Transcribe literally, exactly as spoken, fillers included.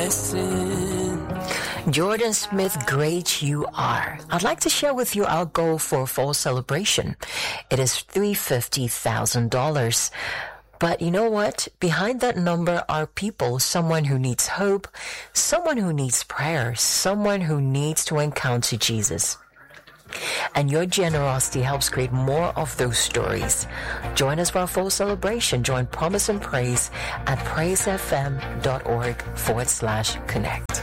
blessing. Jordan Smith, great you are. I'd like to share with you our goal for fall celebration. It is three hundred fifty thousand dollars. But you know what? Behind that number are people, someone who needs hope, someone who needs prayer, someone who needs to encounter Jesus. And your generosity helps create more of those stories. Join us for our full celebration. Join Promise and Praise at praisefm.org forward slash connect.